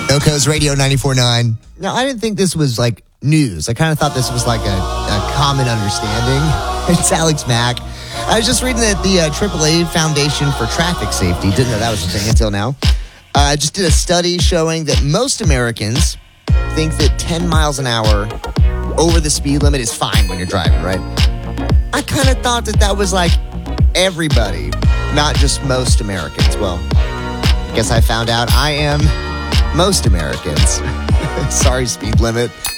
Oco's Radio 94.9. Now, I didn't think this was like news. I kind of thought this was like a common understanding. It's Alex Mack. I was just reading that the AAA Foundation for Traffic Safety, didn't know that was a thing until now, just did a study showing that most Americans think that 10 miles an hour over the speed limit is fine when you're driving, right? I kind of thought that was like everybody, not just most Americans. Well, I guess I found out I am most Americans. Sorry, speed limit.